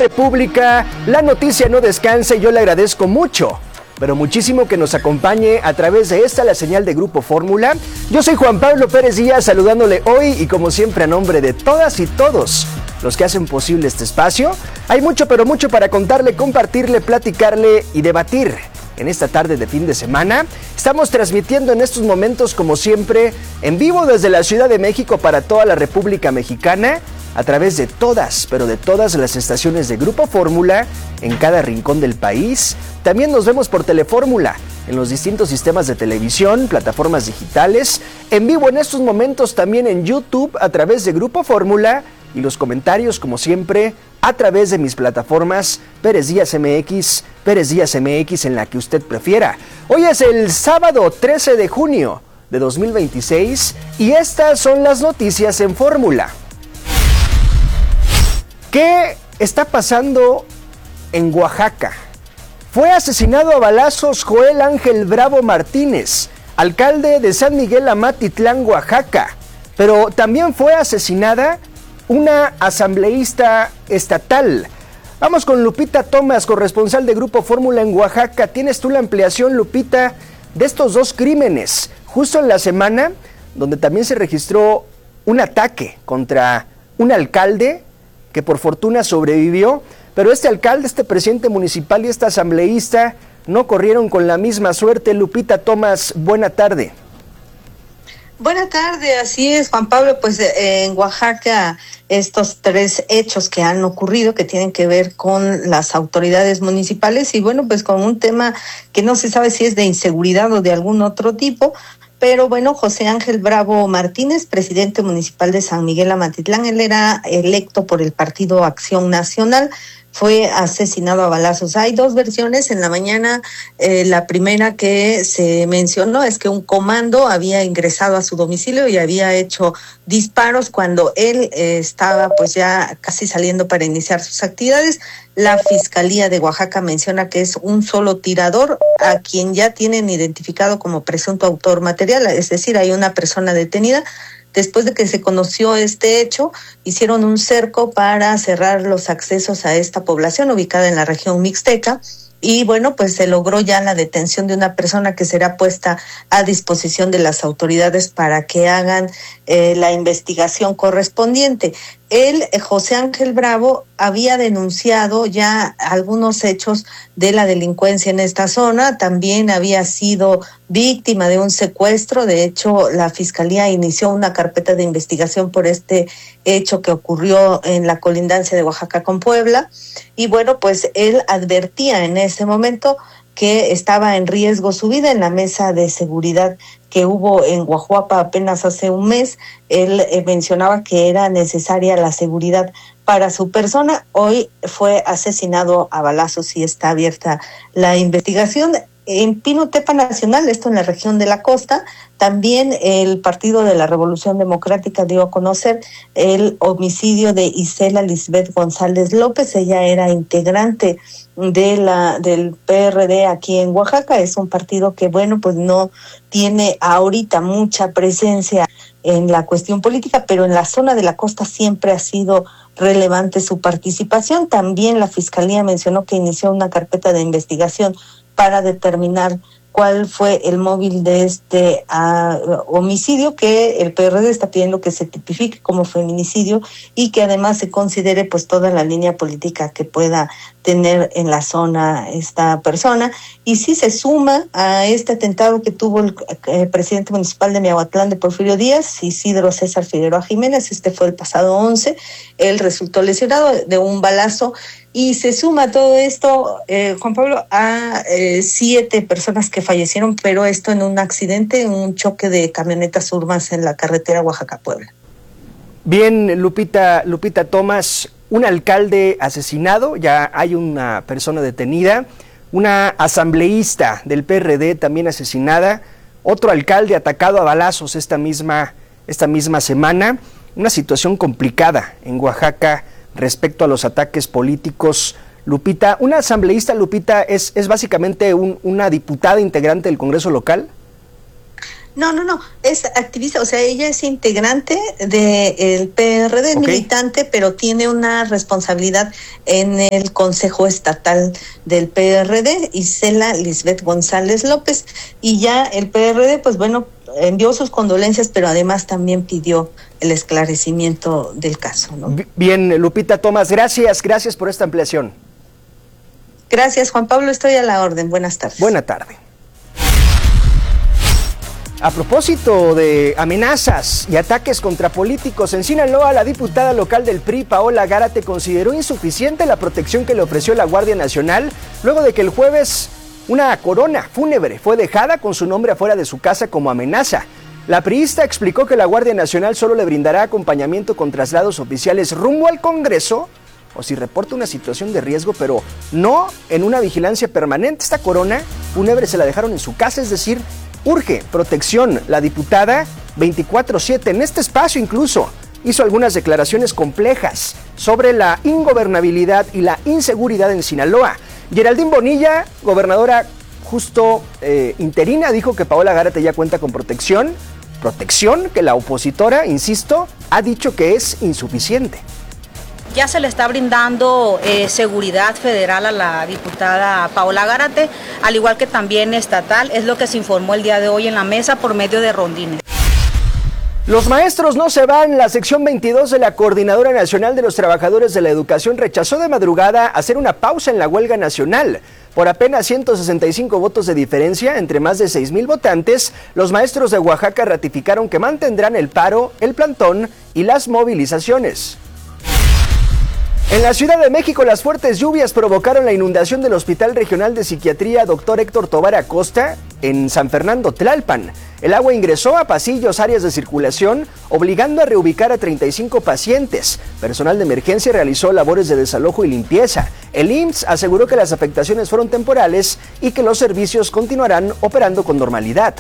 República, la noticia no descansa y yo le agradezco mucho, pero muchísimo que nos acompañe a través de esta, la señal de Grupo Fórmula. Yo soy Juan Pablo Pérez Díaz, saludándole hoy y como siempre a nombre de todas y todos los que hacen posible este espacio. Hay mucho, pero mucho para contarle, compartirle, platicarle y debatir. En esta tarde de fin de semana, estamos transmitiendo en estos momentos, como siempre, en vivo desde la Ciudad de México para toda la República Mexicana, a través de todas, pero de todas las estaciones de Grupo Fórmula, en cada rincón del país. También nos vemos por Telefórmula, en los distintos sistemas de televisión, plataformas digitales, en vivo en estos momentos también en YouTube, a través de Grupo Fórmula, y los comentarios, como siempre, a través de mis plataformas Pérez Díaz MX, Pérez Díaz MX, en la que usted prefiera. Hoy es el sábado 13 de junio de 2026 y estas son las noticias en Fórmula. ¿Qué está pasando en Oaxaca? Fue asesinado a balazos Joel Ángel Bravo Martínez, alcalde de San Miguel Amatitlán, Oaxaca, pero también fue asesinada una asambleísta estatal. Vamos con Lupita Thomas, corresponsal de Grupo Fórmula en Oaxaca. Tienes tú la ampliación, Lupita, de estos dos crímenes, justo en la semana donde también se registró un ataque contra un alcalde que por fortuna sobrevivió, pero este alcalde, este presidente municipal y esta asambleísta no corrieron con la misma suerte. Lupita Thomas, buena tarde. Buenas tardes, así es, Juan Pablo. Pues en Oaxaca estos tres hechos que han ocurrido que tienen que ver con las autoridades municipales y bueno, pues con un tema que no se sabe si es de inseguridad o de algún otro tipo, pero bueno, José Ángel Bravo Martínez, presidente municipal de San Miguel Amatitlán, él era electo por el Partido Acción Nacional, fue asesinado a balazos. Hay dos versiones en la mañana. La primera que se mencionó es que un comando había ingresado a su domicilio y había hecho disparos cuando él estaba pues ya casi saliendo para iniciar sus actividades. La Fiscalía de Oaxaca menciona que es un solo tirador a quien ya tienen identificado como presunto autor material, es decir, hay una persona detenida. Después de que se conoció este hecho, hicieron un cerco para cerrar los accesos a esta población ubicada en la región mixteca y bueno, pues se logró ya la detención de una persona que será puesta a disposición de las autoridades para que hagan la investigación correspondiente. Él, José Ángel Bravo, había denunciado ya algunos hechos de la delincuencia en esta zona, también había sido víctima de un secuestro. De hecho, la Fiscalía inició una carpeta de investigación por este hecho que ocurrió en la colindancia de Oaxaca con Puebla, y bueno, pues él advertía en ese momento que estaba en riesgo su vida. En la mesa de seguridad que hubo en Guajuapa apenas hace un mes, él mencionaba que era necesaria la seguridad para su persona. Hoy fue asesinado a balazos y está abierta la investigación. En Pinotepa Nacional, esto en la región de la costa, también el Partido de la Revolución Democrática dio a conocer el homicidio de Isela Lisbeth González López. Ella era integrante del PRD aquí en Oaxaca. Es un partido que, bueno, pues no tiene ahorita mucha presencia en la cuestión política, pero en la zona de la costa siempre ha sido relevante su participación. También la Fiscalía mencionó que inició una carpeta de investigación para determinar cuál fue el móvil de este homicidio, que el PRD está pidiendo que se tipifique como feminicidio y que además se considere pues toda la línea política que pueda tener en la zona esta persona. Y sí se suma a este atentado que tuvo el presidente municipal de Miahuatlán de Porfirio Díaz, Isidro César Figueroa Jiménez. Este fue el pasado 11. Él resultó lesionado de un balazo. Y se suma todo esto, Juan Pablo, a 7 personas que fallecieron, pero esto en un accidente, en un choque de camionetas urbas en la carretera Oaxaca-Puebla. Bien, Lupita Thomas, un alcalde asesinado, ya hay una persona detenida, una asambleísta del PRD también asesinada, otro alcalde atacado a balazos esta misma semana, una situación complicada en Oaxaca respecto a los ataques políticos. Lupita, una asambleísta, Lupita, es básicamente una diputada integrante del Congreso local. No, es activista, o sea, ella es integrante del PRD, militante, pero tiene una responsabilidad en el Consejo Estatal del PRD, Isela Lisbeth González López, y ya el PRD, pues bueno, envió sus condolencias, pero además también pidió el esclarecimiento del caso, ¿no? Bien, Lupita Tomás, gracias por esta ampliación. Gracias, Juan Pablo, estoy a la orden. Buenas tardes. Buena tarde. A propósito de amenazas y ataques contra políticos, en Sinaloa, la diputada local del PRI, Paola Gárate, consideró insuficiente la protección que le ofreció la Guardia Nacional luego de que el jueves una corona fúnebre fue dejada con su nombre afuera de su casa como amenaza. La priista explicó que la Guardia Nacional solo le brindará acompañamiento con traslados oficiales rumbo al Congreso o si reporta una situación de riesgo, pero no en una vigilancia permanente. Esta corona fúnebre se la dejaron en su casa, es decir, urge protección. La diputada 24/7 en este espacio incluso hizo algunas declaraciones complejas sobre la ingobernabilidad y la inseguridad en Sinaloa. Geraldine Bonilla, gobernadora justo interina, dijo que Paola Gárate ya cuenta con protección que la opositora, insisto, ha dicho que es insuficiente. Ya se le está brindando seguridad federal a la diputada Paola Gárate, al igual que también estatal, es lo que se informó el día de hoy en la mesa por medio de rondines. Los maestros no se van. La sección 22 de la Coordinadora Nacional de los Trabajadores de la Educación rechazó de madrugada hacer una pausa en la huelga nacional. Por apenas 165 votos de diferencia entre más de 6,000 votantes, los maestros de Oaxaca ratificaron que mantendrán el paro, el plantón y las movilizaciones. En la Ciudad de México, las fuertes lluvias provocaron la inundación del Hospital Regional de Psiquiatría Dr. Héctor Tobar Acosta en San Fernando, Tlalpan. El agua ingresó a pasillos, áreas de circulación, obligando a reubicar a 35 pacientes. Personal de emergencia realizó labores de desalojo y limpieza. El IMSS aseguró que las afectaciones fueron temporales y que los servicios continuarán operando con normalidad.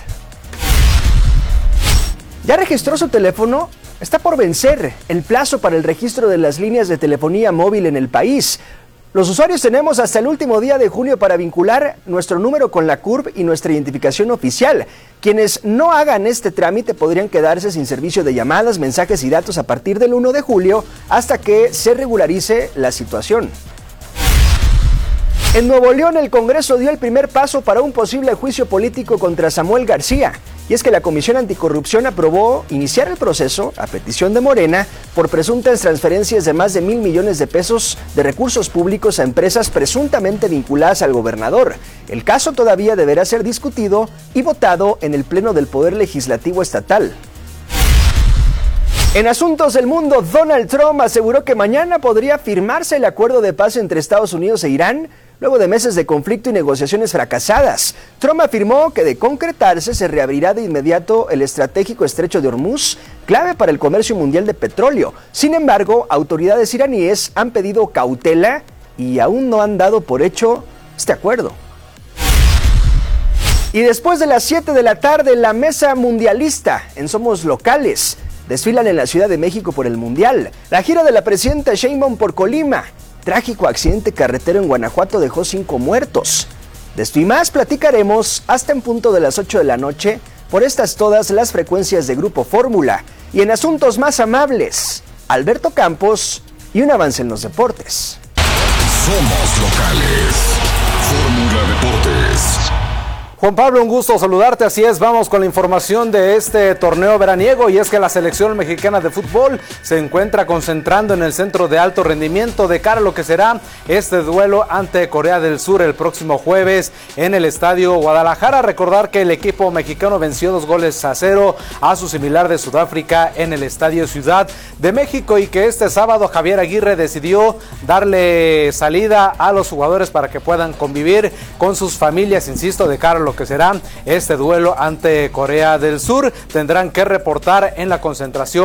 ¿Ya registró su teléfono? Está por vencer el plazo para el registro de las líneas de telefonía móvil en el país. Los usuarios tenemos hasta el último día de junio para vincular nuestro número con la CURP y nuestra identificación oficial. Quienes no hagan este trámite podrían quedarse sin servicio de llamadas, mensajes y datos a partir del 1 de julio hasta que se regularice la situación. En Nuevo León, el Congreso dio el primer paso para un posible juicio político contra Samuel García. Y es que la Comisión Anticorrupción aprobó iniciar el proceso, a petición de Morena, por presuntas transferencias de más de 1,000 millones de pesos de recursos públicos a empresas presuntamente vinculadas al gobernador. El caso todavía deberá ser discutido y votado en el Pleno del Poder Legislativo Estatal. En asuntos del mundo, Donald Trump aseguró que mañana podría firmarse el acuerdo de paz entre Estados Unidos e Irán, luego de meses de conflicto y negociaciones fracasadas. Trump afirmó que de concretarse se reabrirá de inmediato el estratégico estrecho de Hormuz, clave para el comercio mundial de petróleo. Sin embargo, autoridades iraníes han pedido cautela y aún no han dado por hecho este acuerdo. Y después de las 7 de la tarde, la mesa mundialista en Somos Locales desfilan en la Ciudad de México por el Mundial. La gira de la presidenta Sheinbaum por Colima. Trágico accidente carretero en Guanajuato dejó 5 muertos. De esto y más platicaremos hasta en punto de las 8 de la noche por estas todas las frecuencias de Grupo Fórmula. Y en asuntos más amables, Alberto Campos y un avance en los deportes. Somos locales. Fórmula Deportes. Juan Pablo, un gusto saludarte, así es, vamos con la información de este torneo veraniego y es que la selección mexicana de fútbol se encuentra concentrando en el centro de alto rendimiento de cara a lo que será este duelo ante Corea del Sur el próximo jueves en el Estadio Guadalajara. Recordar que el equipo mexicano venció 2-0 a su similar de Sudáfrica en el Estadio Ciudad de México y que este sábado Javier Aguirre decidió darle salida a los jugadores para que puedan convivir con sus familias, insisto, de cara a lo que será este duelo ante Corea del Sur. Tendrán que reportar en la concentración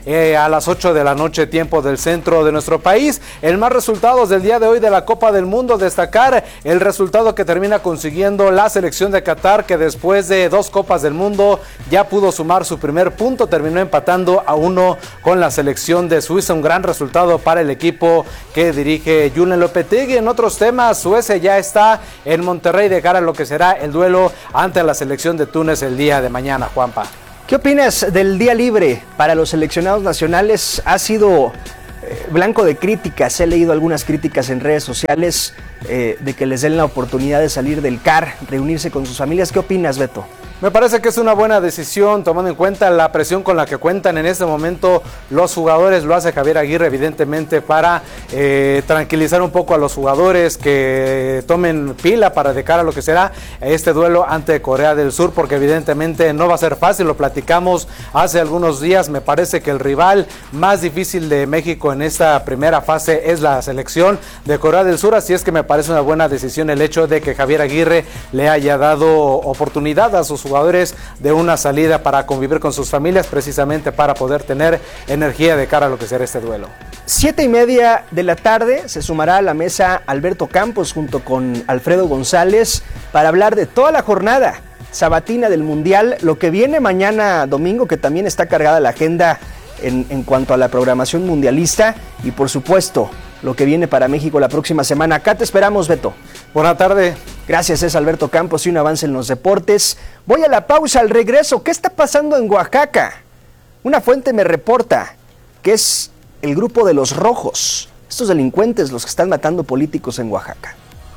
a las 8 de la noche, tiempo del centro de nuestro país. En más resultados del día de hoy de la Copa del Mundo, destacar el resultado que termina consiguiendo la selección de Qatar, que después de 2 Copas del Mundo ya pudo sumar su primer punto, terminó empatando a 1 con la selección de Suiza, un gran resultado para el equipo que dirige Julen Lopetegui. En otros temas, Suecia ya está en Monterrey de cara a lo que será el duelo ante la selección de Túnez el día de mañana. Juanpa, ¿qué opinas del día libre para los seleccionados nacionales? Ha sido blanco de críticas, he leído algunas críticas en redes sociales de que les den la oportunidad de salir del CAR, reunirse con sus familias. ¿Qué opinas, Beto? Me parece que es una buena decisión, tomando en cuenta la presión con la que cuentan en este momento los jugadores. Lo hace Javier Aguirre, evidentemente, para tranquilizar un poco a los jugadores, que tomen pila para de cara a lo que será este duelo ante Corea del Sur, porque evidentemente no va a ser fácil. Lo platicamos hace algunos días. Me parece que el rival más difícil de México en esta primera fase es la selección de Corea del Sur, así es que me parece una buena decisión el hecho de que Javier Aguirre le haya dado oportunidad a sus jugadores de una salida para convivir con sus familias, precisamente para poder tener energía de cara a lo que será este duelo. 7:30 de la tarde se sumará a la mesa Alberto Campos junto con Alfredo González para hablar de toda la jornada sabatina del Mundial, lo que viene mañana domingo, que también está cargada la agenda en cuanto a la programación mundialista, y por supuesto lo que viene para México la próxima semana. Acá te esperamos, Beto. Buena tarde. Gracias, es Alberto Campos y un avance en los deportes. Voy a la pausa, al regreso. ¿Qué está pasando en Oaxaca? Una fuente me reporta que es el grupo de los Rojos, estos delincuentes los que están matando políticos en Oaxaca.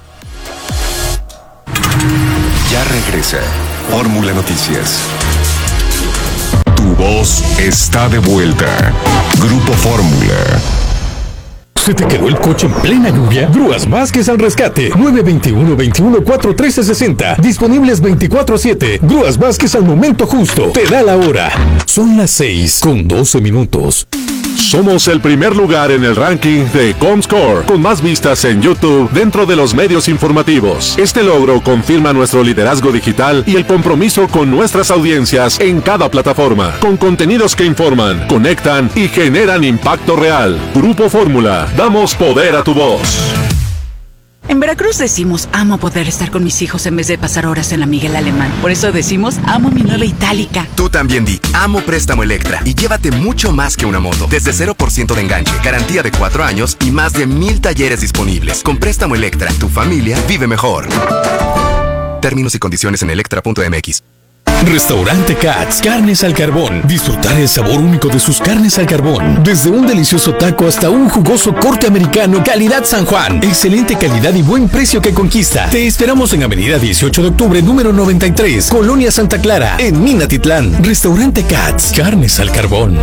Ya regresa Fórmula Noticias. Tu voz está de vuelta. Grupo Fórmula. ¿Se te quedó el coche en plena lluvia? Grúas Vázquez al rescate. 921-21-41360. Disponibles 24/7. Grúas Vázquez al momento justo. Te da la hora. Son las 6:12. Somos el primer lugar en el ranking de Comscore, con más vistas en YouTube dentro de los medios informativos. Este logro confirma nuestro liderazgo digital y el compromiso con nuestras audiencias en cada plataforma, con contenidos que informan, conectan y generan impacto real. Grupo Fórmula, damos poder a tu voz. En Veracruz decimos, amo poder estar con mis hijos en vez de pasar horas en la Miguel Alemán. Por eso decimos, amo mi nueva Itálica. Tú también di, amo Préstamo Electra y llévate mucho más que una moto. Desde 0% de enganche, garantía de 4 años y más de 1000 talleres disponibles. Con Préstamo Electra, tu familia vive mejor. Términos y condiciones en electra.mx. Restaurante Katz, carnes al carbón. Disfrutar el sabor único de sus carnes al carbón. Desde un delicioso taco hasta un jugoso corte americano, calidad San Juan. Excelente calidad y buen precio que conquista. Te esperamos en Avenida 18 de Octubre, número 93, Colonia Santa Clara, en Minatitlán. Restaurante Katz, carnes al carbón.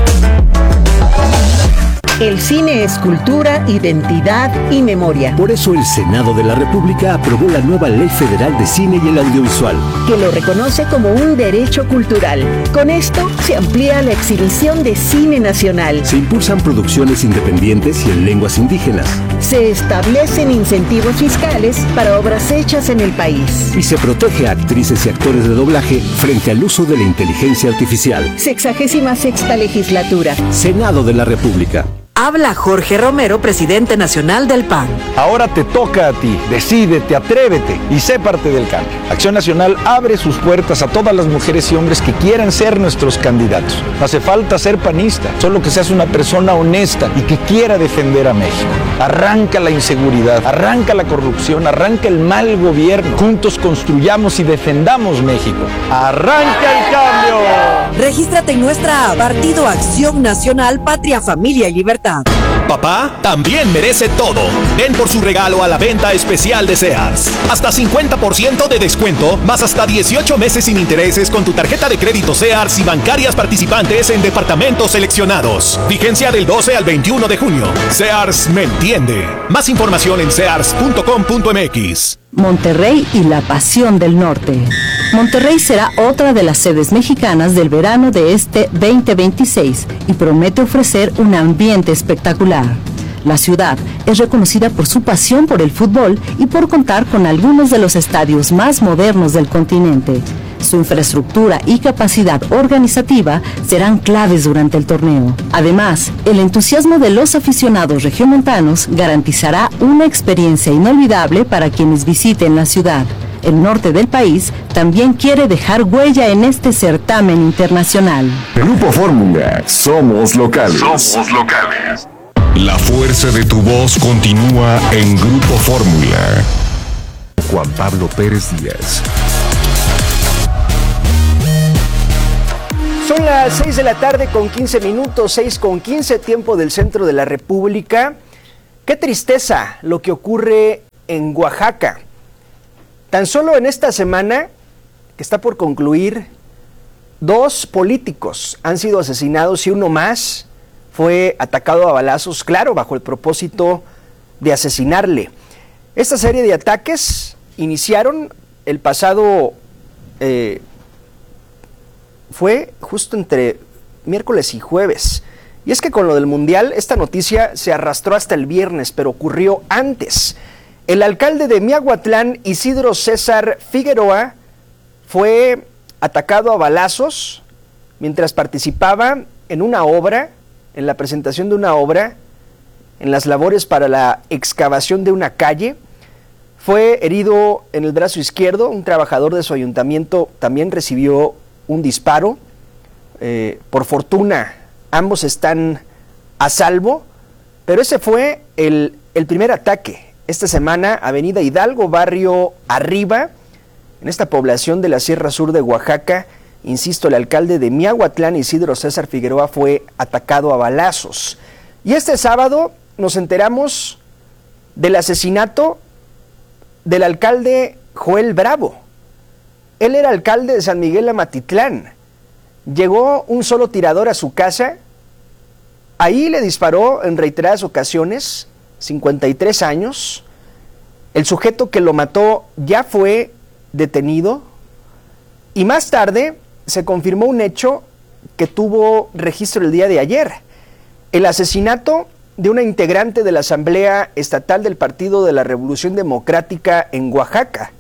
El cine es cultura, identidad y memoria. Por eso el Senado de la República aprobó la nueva Ley Federal de Cine y el Audiovisual, que lo reconoce como un derecho cultural. Con esto se amplía la exhibición de cine nacional. Se impulsan producciones independientes y en lenguas indígenas. Se establecen incentivos fiscales para obras hechas en el país. Y se protege a actrices y actores de doblaje frente al uso de la inteligencia artificial. 66ª legislatura. Senado de la República. Habla Jorge Romero, presidente nacional del PAN. Ahora te toca a ti. Decídete, atrévete y sé parte del cambio. Acción Nacional abre sus puertas a todas las mujeres y hombres que quieran ser nuestros candidatos. No hace falta ser panista, solo que seas una persona honesta y que quiera defender a México. Arranca la inseguridad, arranca la corrupción, arranca el mal gobierno. Juntos construyamos y defendamos México. ¡Arranca el cambio! Regístrate en nuestra app, Partido Acción Nacional, Patria, Familia y Libertad. Papá también merece todo. Ven por su regalo a la venta especial de Sears. Hasta 50% de descuento, más hasta 18 meses sin intereses con tu tarjeta de crédito Sears y bancarias participantes en departamentos seleccionados. Vigencia del 12 al 21 de junio. Sears me entiende. Más información en sears.com.mx. Monterrey y la pasión del norte. Monterrey será otra de las sedes mexicanas del verano de este 2026 y promete ofrecer un ambiente espectacular. La ciudad es reconocida por su pasión por el fútbol y por contar con algunos de los estadios más modernos del continente. Su infraestructura y capacidad organizativa serán claves durante el torneo. Además, el entusiasmo de los aficionados regiomontanos garantizará una experiencia inolvidable para quienes visiten la ciudad. El norte del país también quiere dejar huella en este certamen internacional. Grupo Fórmula, somos locales. Somos locales. La fuerza de tu voz continúa en Grupo Fórmula. Juan Pablo Pérez Díaz. Son las 6 de la tarde con 15 minutos, 6:15, tiempo del centro de la República. Qué tristeza lo que ocurre en Oaxaca. Tan solo en esta semana, que está por concluir, 2 políticos han sido asesinados y uno más fue atacado a balazos, claro, bajo el propósito de asesinarle. Esta serie de ataques iniciaron el pasado, fue justo entre miércoles y jueves. Y es que con lo del Mundial, esta noticia se arrastró hasta el viernes, pero ocurrió antes. El alcalde de Miahuatlán, Isidro César Figueroa, fue atacado a balazos mientras participaba en una obra, en la presentación de una obra, en las labores para la excavación de una calle. Fue herido en el brazo izquierdo. Un trabajador de su ayuntamiento también recibió un disparo. Por fortuna, ambos están a salvo, pero ese fue el primer ataque. Esta semana, Avenida Hidalgo, barrio Arriba, en esta población de la Sierra Sur de Oaxaca, insisto, el alcalde de Miahuatlán, Isidro César Figueroa, fue atacado a balazos. Y este sábado nos enteramos del asesinato del alcalde Joel Bravo. Él era alcalde de San Miguel Amatitlán. Llegó un solo tirador a su casa. Ahí le disparó en reiteradas ocasiones, 53 años. El sujeto que lo mató ya fue detenido. Y más tarde se confirmó un hecho que tuvo registro el día de ayer. El asesinato de una integrante de la Asamblea Estatal del Partido de la Revolución Democrática en Oaxaca.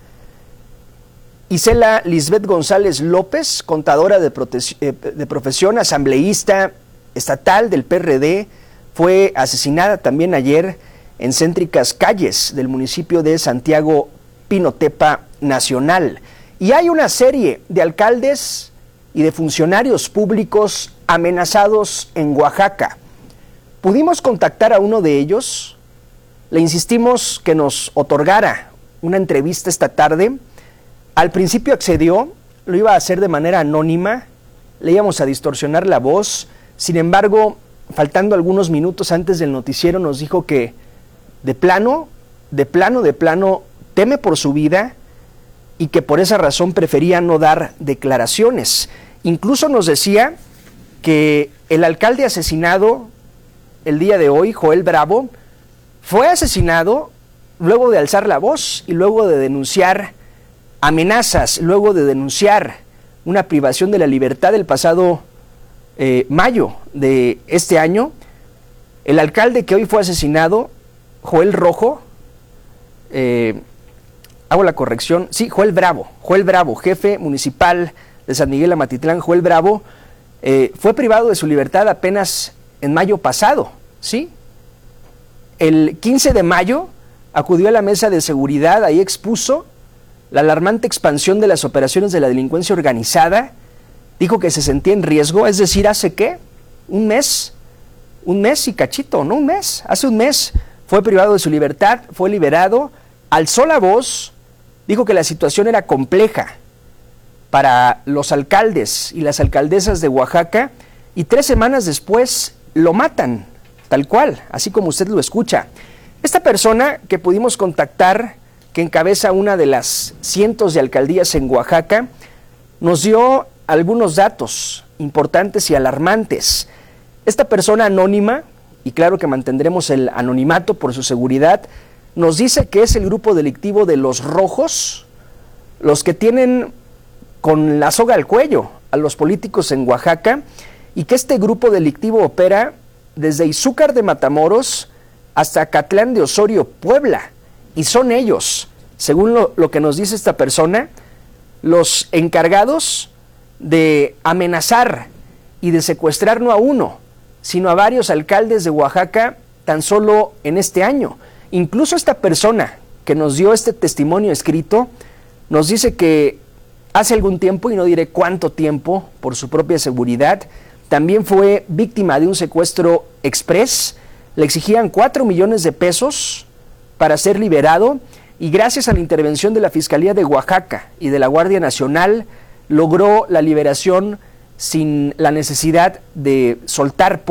Isela Lisbeth González López, contadora de profesión, asambleísta estatal del PRD, fue asesinada también ayer en céntricas calles del municipio de Santiago Pinotepa Nacional. Y hay una serie de alcaldes y de funcionarios públicos amenazados en Oaxaca. Pudimos contactar a uno de ellos, le insistimos que nos otorgara una entrevista esta tarde. Al principio accedió, lo iba a hacer de manera anónima, le íbamos a distorsionar la voz. Sin embargo, faltando algunos minutos antes del noticiero, nos dijo que de plano, teme por su vida y que por esa razón prefería no dar declaraciones. Incluso nos decía que el alcalde asesinado el día de hoy, Joel Bravo, fue asesinado luego de alzar la voz y luego de denunciar amenazas, luego de denunciar una privación de la libertad el pasado mayo de este año. El alcalde que hoy fue asesinado, Joel Rojo, hago la corrección, sí, Joel Bravo, jefe municipal de San Miguel Amatitlán, Joel Bravo, fue privado de su libertad apenas en mayo pasado, ¿sí? El 15 de mayo acudió a la mesa de seguridad, ahí expuso la alarmante expansión de las operaciones de la delincuencia organizada, dijo que se sentía en riesgo, es decir, ¿hace qué? Un mes y cachito, no un mes, hace un mes fue privado de su libertad, fue liberado, alzó la voz, dijo que la situación era compleja para los alcaldes y las alcaldesas de Oaxaca, y 3 semanas después lo matan, tal cual, así como usted lo escucha. Esta persona que pudimos contactar, que encabeza una de las cientos de alcaldías en Oaxaca, nos dio algunos datos importantes y alarmantes. Esta persona anónima, y claro que mantendremos el anonimato por su seguridad, nos dice que es el grupo delictivo de los Rojos, los que tienen con la soga al cuello a los políticos en Oaxaca, y que este grupo delictivo opera desde Izúcar de Matamoros hasta Catlán de Osorio, Puebla, y son ellos, según lo que nos dice esta persona, los encargados de amenazar y de secuestrar no a uno, sino a varios alcaldes de Oaxaca tan solo en este año. Incluso esta persona que nos dio este testimonio escrito nos dice que hace algún tiempo, y no diré cuánto tiempo, por su propia seguridad, también fue víctima de un secuestro express. Le exigían 4 millones de pesos para ser liberado, y gracias a la intervención de la Fiscalía de Oaxaca y de la Guardia Nacional logró la liberación sin la necesidad de soltar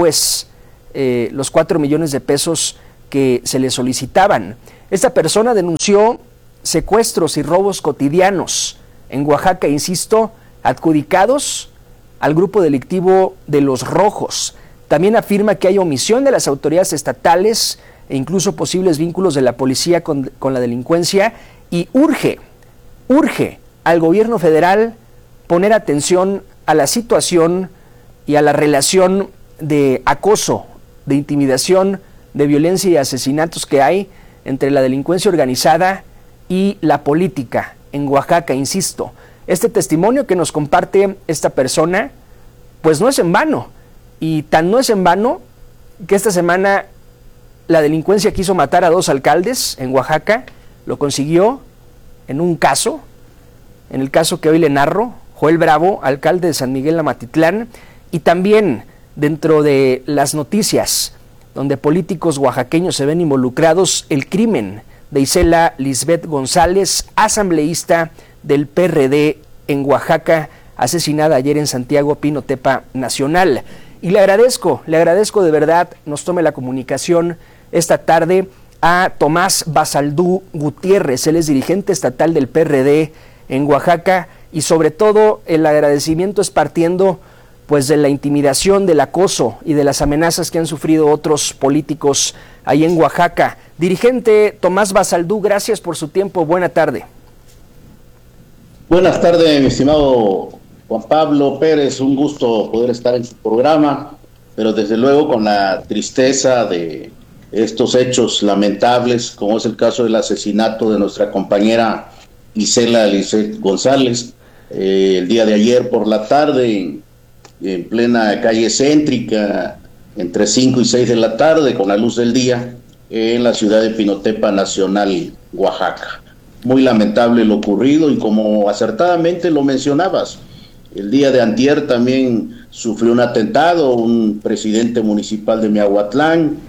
los 4 millones de pesos que se le solicitaban. Esta persona denunció secuestros y robos cotidianos en Oaxaca, insisto, adjudicados al grupo delictivo de Los Rojos. También afirma que hay omisión de las autoridades estatales e incluso posibles vínculos de la policía con la delincuencia, y urge al gobierno federal poner atención a la situación y a la relación de acoso, de intimidación, de violencia y asesinatos que hay entre la delincuencia organizada y la política en Oaxaca. Insisto, este testimonio que nos comparte esta persona, pues no es en vano, y tan no es en vano que esta semana la delincuencia quiso matar a 2 alcaldes en Oaxaca. Lo consiguió en un caso, en el caso que hoy le narro, Joel Bravo, alcalde de San Miguel Amatitlán, y también dentro de las noticias donde políticos oaxaqueños se ven involucrados, el crimen de Isela Lisbeth González, asambleísta del PRD en Oaxaca, asesinada ayer en Santiago Pinotepa Nacional. Y le agradezco de verdad, nos tome la comunicación esta tarde a Tomás Basaldú Gutiérrez. Él es dirigente estatal del PRD en Oaxaca, y sobre todo el agradecimiento es partiendo pues de la intimidación, del acoso y de las amenazas que han sufrido otros políticos ahí en Oaxaca. Dirigente Tomás Basaldú, gracias por su tiempo, buena tarde. Buenas tardes, mi estimado Juan Pablo Pérez, un gusto poder estar en su programa, pero desde luego con la tristeza de estos hechos lamentables, como es el caso del asesinato de nuestra compañera Isela Lisbeth González, el día de ayer por la tarde, en plena calle céntrica, entre 5 y 6 de la tarde, con la luz del día, en la ciudad de Pinotepa Nacional, Oaxaca. Muy lamentable lo ocurrido, y como acertadamente lo mencionabas, el día de antier también sufrió un atentado un presidente municipal de Miahuatlán.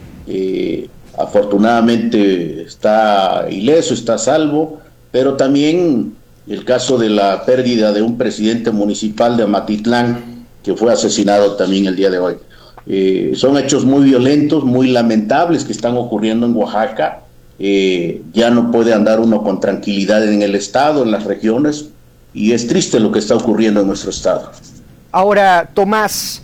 Afortunadamente está ileso, está a salvo, pero también el caso de la pérdida de un presidente municipal de Amatitlán, que fue asesinado también el día de hoy. Son hechos muy violentos, muy lamentables que están ocurriendo en Oaxaca. Ya no puede andar uno con tranquilidad en el estado, en las regiones, y es triste lo que está ocurriendo en nuestro estado. Ahora, Tomás,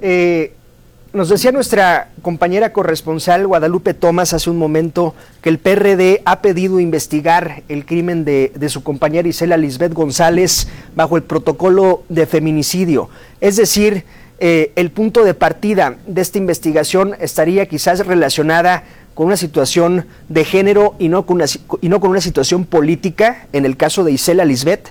nos decía nuestra compañera corresponsal Guadalupe Tomás hace un momento que el PRD ha pedido investigar el crimen de su compañera Isela Lisbeth González bajo el protocolo de feminicidio. Es decir, el punto de partida de esta investigación estaría quizás relacionada con una situación de género y no con una situación política en el caso de Isela Lisbeth.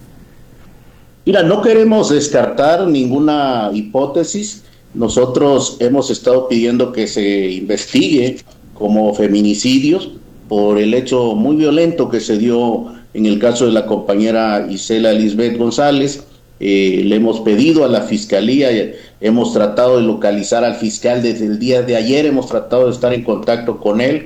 Mira, no queremos descartar ninguna hipótesis. Nosotros hemos estado pidiendo que se investigue como feminicidios por el hecho muy violento que se dio en el caso de la compañera Isela Lisbeth González. Le hemos pedido a la Fiscalía, hemos tratado de localizar al fiscal desde el día de ayer, hemos tratado de estar en contacto con él,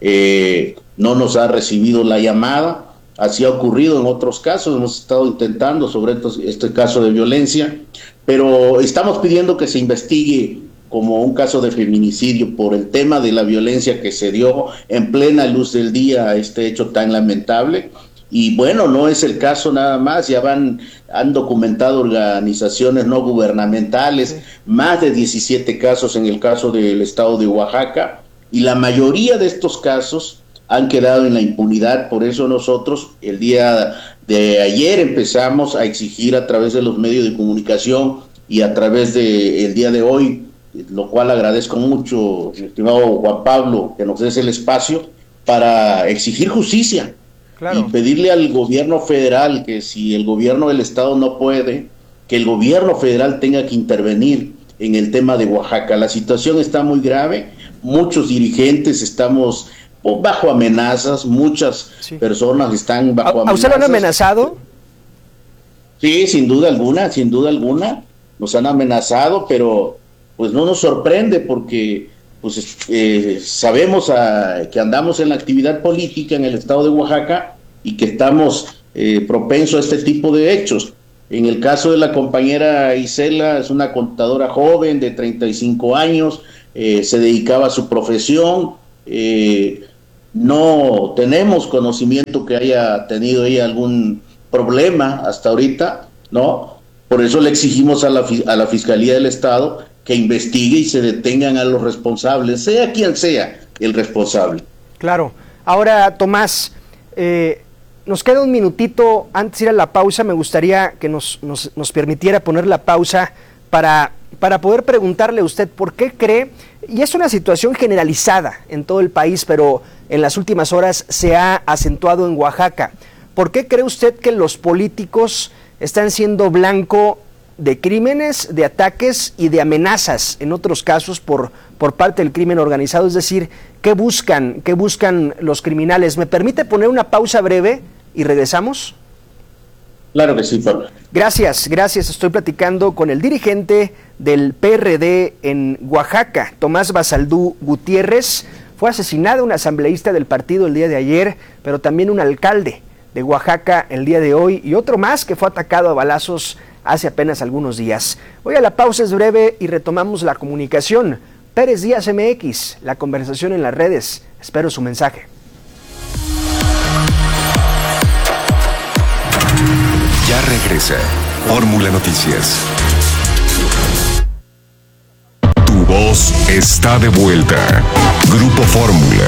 no nos ha recibido la llamada. Así ha ocurrido en otros casos, hemos estado intentando sobre este caso de violencia, pero estamos pidiendo que se investigue como un caso de feminicidio por el tema de la violencia que se dio en plena luz del día a este hecho tan lamentable. Y bueno, no es el caso nada más, ya han documentado organizaciones no gubernamentales, más de 17 casos en el caso del estado de Oaxaca, y la mayoría de estos casos han quedado en la impunidad. Por eso nosotros el día de ayer empezamos a exigir a través de los medios de comunicación y a través de el día de hoy, lo cual agradezco mucho, estimado Juan Pablo, que nos des el espacio para exigir justicia, y pedirle al gobierno federal que si el gobierno del estado no puede, que el gobierno federal tenga que intervenir en el tema de Oaxaca. La situación está muy grave, muchos dirigentes estamos bajo amenazas, muchas personas están bajo amenazas. ¿A usted lo han amenazado? Sí, sin duda alguna, nos han amenazado, pero pues no nos sorprende porque pues sabemos que andamos en la actividad política en el estado de Oaxaca y que estamos propensos a este tipo de hechos. En el caso de la compañera Isela, es una contadora joven de 35 años, se dedicaba a su profesión, no tenemos conocimiento que haya tenido ella algún problema hasta ahorita, ¿no? Por eso le exigimos a la Fiscalía del Estado que investigue y se detengan a los responsables, sea quien sea el responsable. Claro. Ahora, Tomás, nos queda un minutito antes de ir a la pausa. Me gustaría que nos permitiera poner la pausa para poder preguntarle a usted por qué cree, y es una situación generalizada en todo el país, pero en las últimas horas se ha acentuado en Oaxaca. ¿Por qué cree usted que los políticos están siendo blanco de crímenes, de ataques y de amenazas, en otros casos por parte del crimen organizado? Es decir, ¿qué buscan los criminales? ¿Me permite poner una pausa breve y regresamos? Claro que sí, Pablo. Gracias. Estoy platicando con el dirigente del PRD en Oaxaca, Tomás Basaldú Gutiérrez. Fue asesinado un asambleísta del partido el día de ayer, pero también un alcalde de Oaxaca el día de hoy y otro más que fue atacado a balazos hace apenas algunos días. Hoy a la pausa es breve y retomamos la comunicación. Pérez Díaz MX, la conversación en las redes. Espero su mensaje. Ya regresa Fórmula Noticias. Tu voz está de vuelta. Grupo Fórmula.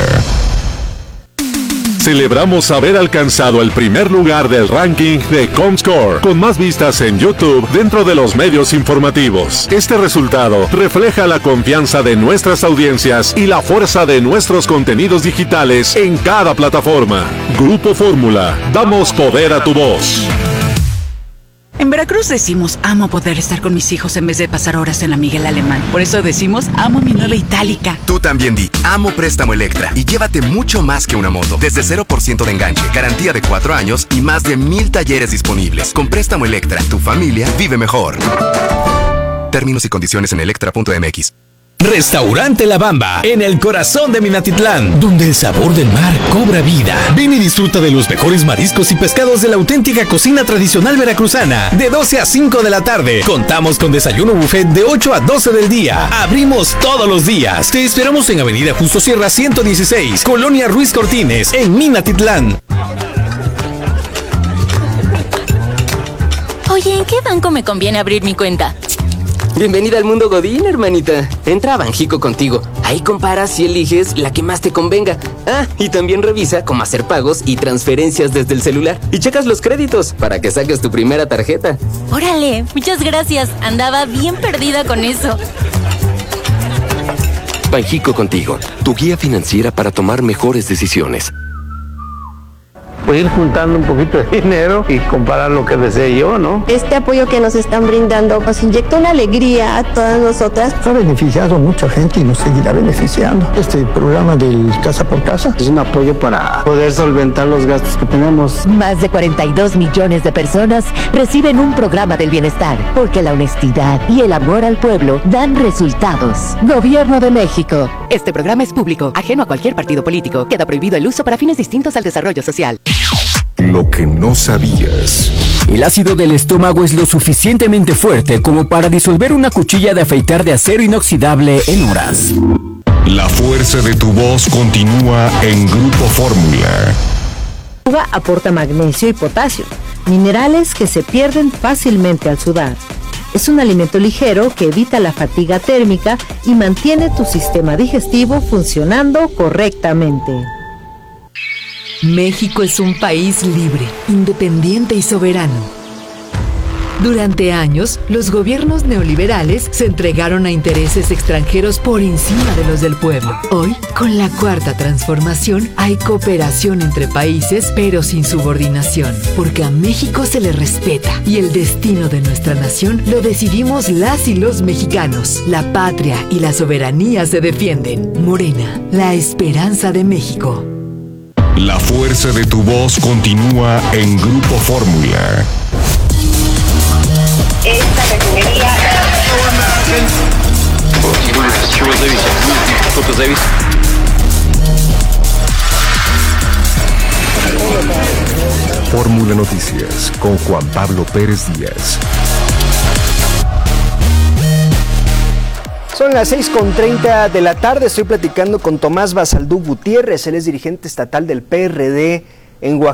Celebramos haber alcanzado el primer lugar del ranking de Comscore, con más vistas en YouTube dentro de los medios informativos. Este resultado refleja la confianza de nuestras audiencias y la fuerza de nuestros contenidos digitales en cada plataforma. Grupo Fórmula, damos poder a tu voz. En Veracruz decimos, amo poder estar con mis hijos en vez de pasar horas en la Miguel Alemán. Por eso decimos, amo mi nueva Itálica. Tú también di, amo Préstamo Electra y llévate mucho más que una moto. Desde 0% de enganche, garantía de 4 años y más de 1000 talleres disponibles. Con Préstamo Electra, tu familia vive mejor. Términos y condiciones en electra.mx. Restaurante La Bamba, en el corazón de Minatitlán, donde el sabor del mar cobra vida. Ven y disfruta de los mejores mariscos y pescados de la auténtica cocina tradicional veracruzana, de 12 a 5 de la tarde. Contamos con desayuno buffet de 8 a 12 del día. Abrimos todos los días. Te esperamos en Avenida Justo Sierra 116, Colonia Ruiz Cortines, en Minatitlán. Oye, ¿en qué banco me conviene abrir mi cuenta? Bienvenida al mundo Godín, hermanita. Entra a Banjico Contigo. Ahí comparas y eliges la que más te convenga. Ah, y también revisa cómo hacer pagos y transferencias desde el celular. Y checas los créditos para que saques tu primera tarjeta. Órale, muchas gracias. Andaba bien perdida con eso. Banjico Contigo, tu guía financiera para tomar mejores decisiones. Pues ir juntando un poquito de dinero y comparar lo que desee yo, ¿no? Este apoyo que nos están brindando nos inyecta una alegría a todas nosotras. Ha beneficiado a mucha gente y nos seguirá beneficiando. Este programa del Casa por Casa es un apoyo para poder solventar los gastos que tenemos. Más de 42 millones de personas reciben un programa del bienestar, porque la honestidad y el amor al pueblo dan resultados. Gobierno de México. Este programa es público, ajeno a cualquier partido político. Queda prohibido el uso para fines distintos al desarrollo social. Lo que no sabías. El ácido del estómago es lo suficientemente fuerte como para disolver una cuchilla de afeitar de acero inoxidable en horas. La fuerza de tu voz continúa en Grupo Fórmula. La uva aporta magnesio y potasio, minerales que se pierden fácilmente al sudar. Es un alimento ligero que evita la fatiga térmica y mantiene tu sistema digestivo funcionando correctamente. México es un país libre, independiente y soberano. Durante años, los gobiernos neoliberales se entregaron a intereses extranjeros por encima de los del pueblo. Hoy, con la Cuarta Transformación, hay cooperación entre países, pero sin subordinación, porque a México se le respeta y el destino de nuestra nación lo decidimos las y los mexicanos. La patria y la soberanía se defienden. Morena, la esperanza de México. La fuerza de tu voz continúa en Grupo Fórmula. Esta refinería... Fórmula Noticias con Juan Pablo Pérez Díaz. Son las 6:30 de la tarde, estoy platicando con Tomás Basaldú Gutiérrez, él es dirigente estatal del PRD en Oaxaca.